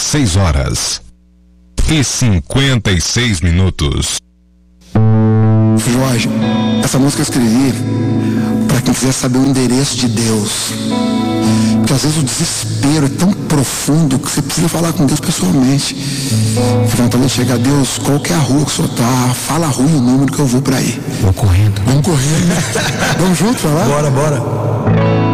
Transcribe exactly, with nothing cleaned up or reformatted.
seis horas e cinquenta e seis minutos. Jorge, essa música eu escrevi para quem quiser saber o endereço de Deus. Porque às vezes o desespero é tão profundo que você precisa falar com Deus pessoalmente. Falando para ele chegar, Deus, qual que é a rua que o senhor tá? Fala a rua e o número que eu vou para aí. Vou correndo. Vamos correndo. Vamos juntos pra lá? Bora, bora.